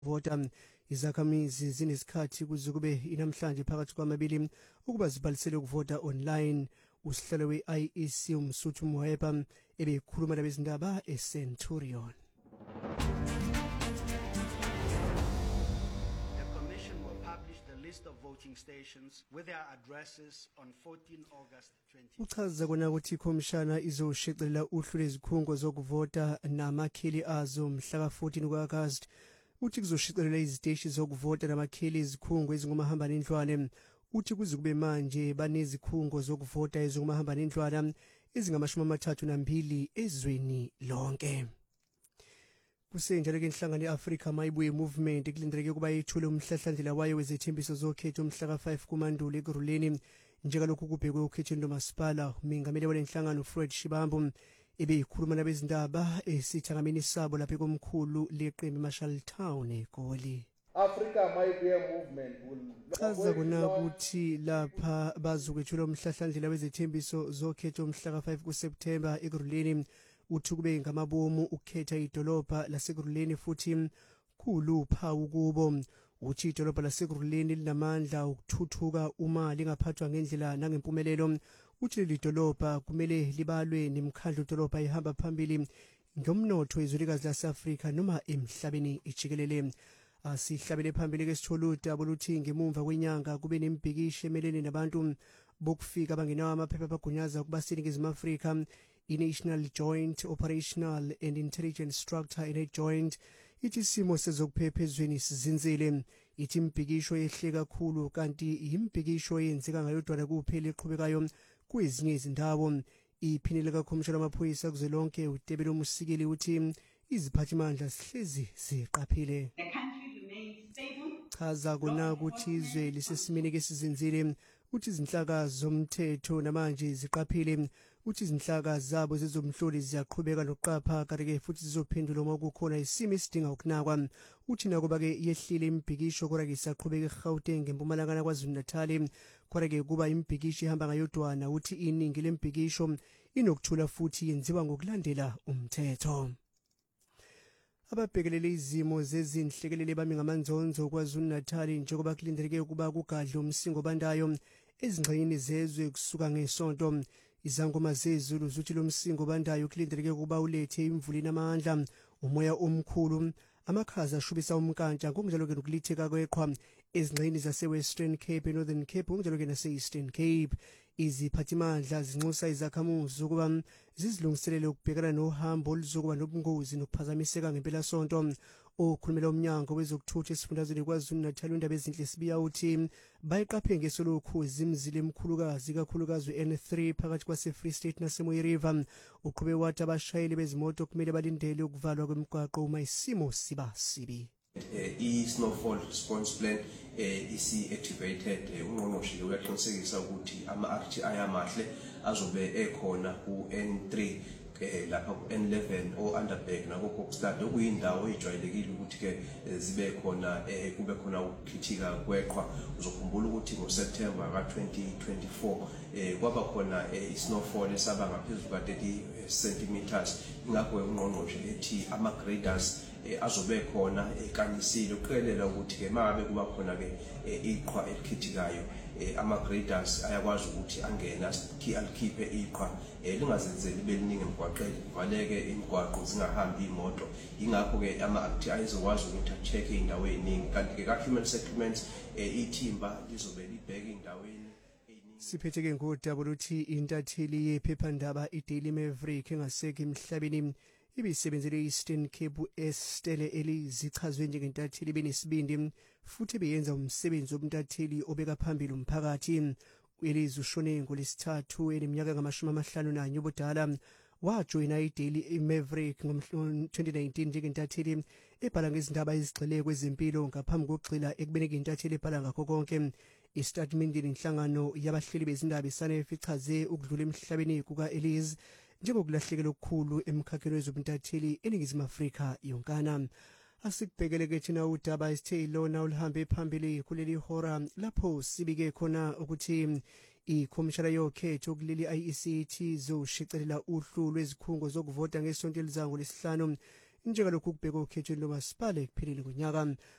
vota izakhamizi zinesikhathi kuze kube inamhlanje phakathi kwamabili ukuba zibhalisele ukuvota online. Usihlalo we-IEC uMsuthu Moepa ebekhuluma nabezindaba eCenturion. List of voting stations with their addresses on 14 August 2020. Uchaza kona ukuthi ikhomishana izoshicelela uhlu lwezikhungo zokuvota namakheli azo mhla ka-14 ku-August. Uthi kuzoshicelela iziteshi zokuvota namakheli ezikhungo ezingomahambanendlwane. Uthi kuze kube manje banezikhungo zokuvota ezingomahambanendlwana ezingama-32 ezweni lonke. Kusenjalo ke inhlangano ye-Africa Mayibuye Movement kulindeleke kuba ithule umhlahlandlela wayo wezethembiso zokhetho umhla ka-5 kuMandulo ekuruleni njengalokhu kubhekwe ukhethweni lomasipala. Umengameli wale nhlangano Fred Shibambu ebeyikhuluma nabezindaba esithangameni sabo lapha komkhulu leqembu eMarshall Town eGoli. Africa Mayibuye Movement will chaza kona ukuthi lapha bazokwethula umhlahlandlela wezethembiso zokhetho umhla ka-5 kuSeptember ekuruleni. Uthi kube ngamabomu ukukhetha idolobha lasekuruleni futhi kuluphawu kubo. Uthi idolobha lasekuruleni linamandla ukuthuthuka uma lingaphathwa ngendlela nangempumelelo. Uthi leli dolobha kumele libalwe nemikhandlu dolobha ihamba phambili ngomnotho ezwekazi lase-Afrika noma emhlabeni jikelele. Asihlabele phambili ke sitholuda boluthi ngemumva kwenyanga kube nembhikisho emelene nabantu bokufika bangenawo amaphepha abagunyaza kubaseningizimu Afrika. I-National Joint Operational and Intelligence Structure in a Joint ithi isimo sezokuphepha ezweni sizinzile. Ithi imbhikisho yehle kakhulu kanti imbhikisho yenzeka ngayodwa kuphela eqhubekayo kwezinye izindawo. Iphindile kakhomishana wamaphoyisa kuzwelonke uDebelo Musikili uthi iziphathimandla sihlezi ziqaphile. Chaza kona ukuthi izwe lisesimeni ke sizinzile. Uthi izinhlaka zomthetho namanje ziqaphile. Uthi izinhlaka zabo zezomhloli ziyaqhubeka nokuqapha kanti-ke futhi zizophendula uma kukhona isimo esidinga ukunakwa. Uthi nakuba ke yehlile imbhikisho kodwa-ke isaqhubeka eGauteng ngempumalanga KwaZulu-Natal kodwa-ke kuba imbhikisho ihamba ngayodwana. Uthi iningi lembhikisho inokuthula futhi yenziwa ngokulandela umthetho. Ababhekelele izimo zezinhlekelele bami ngamanzonzo KwaZulu-Natal njengoba kulindeleke ukuba kugadle umsingo bandayo ezingxenyeni zezwe kusuka ngesonto. Izangoma zezulu zuthi lo msingo bandayo kulindeleke ukuba ulethe imvula enamandla, umoya omkhulu, amakhaza ashubisa umkantsha ngokunjalo ke nokulitheka kweqhwa ezingxenyeni zase-Western Cape, Northern Cape ngokunjalo ke nase-Eastern Cape. Iziphathimandla zinxusa izakhamuzi ukuba zizilungiselele ukubhekana nohambo oluzokuba nobungozi nokuphazamiseka ngempelasonto. Okhulumela umnyango wezokuthutha esifundazweni KwaZulu-Natal uNdaba Ezinhle Sibiya uthi bayiqaphe ngesolokhu zimzile emkhulukazi kakhulukazi N3 phakathi kwase-Free State naseMoyi River. Uqhube wathi abashayeli bezimoto kumele balindele ukuvalwa kwemigwaqo uma isimo siba sibi. I-snowfall response plan isi-activated. Ungqongqoshe uyaqinisekisa ukuthi ama-RTI amahle azobe ekhona ku-N3 lapha ku-N11 o-Underberg nako-Kokstad okuyindawo ejwayelekile ukuthi ke zibe khona kube khona ukukhithika kweqhwa. Uzokhumbula ukuthi ngoSeptember ka-2024 kwaba khona i-snowfall esaba ngaphezulu ka-30 centimeters. Ingakho ungqongqoshe ethi ama-graders azobe khona ekanyisile uqikelela ukuthi ke mangabe kuba khona ke iqhwa elikhithikayo ama-graders ayakwazi ukuthi angena alikhiphe iqhwa lingazenzeli libe liningi emgwaqeni kuvaleke imigwaqo zingahambi imoto. Ingakho ke ama-RTI izokwazi ukuthi a-check-e iy'ndawo ey'ningi kanti-ke ka-human settlements ithimba lizobe libheka iy'ndaweni. Siphethe ke ngodaba oluthi intatheli yephephandaba iDaily Maverick engasekho emhlabeni ibisebenzele Eastern Cape Estelle elizichazwe njengentatheli benesibindi futhi beyenza umsebenzi wobuntatheli obeka phambili umphakathi. Elizi ushone ngolesithathu eneminyaka ngama-51 ubudala. Wajoyina iDaily Maverick ngo-2019 njengentatheli ebhala ngezindaba ezigxile kwezempilo ngaphambi kokugxila ekubeni intatheli ebhala ngakho konke. Istatimende lenhlangano yabahleli bezindaba iSANEF ichaze ukudlula emhlabeni kuka-Elizi njengokulahlekela okukhulu emkhakheni wezobuntatheli eNingizimu Afrika yonkana. Asikubhekele ke thina udaba isithe ilona oluhambe phambili kuleli hora lapho sibike khona ukuthi ikhomishana yokhetho kuleli IEC izoshicelela uhlu lwezikhungo zokuvota ngesonto elizayo ngolesihlanu njengalokhu kubhekwa okhethweni lomasipala ekupheleni konyaka.